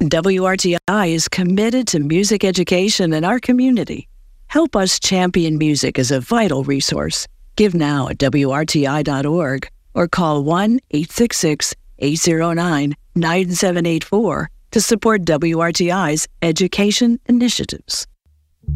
WRTI is committed to music education in our community. Help us champion music as a vital resource. Give now at WRTI.org or call 1-866-809-9784 to support WRTI's education initiatives.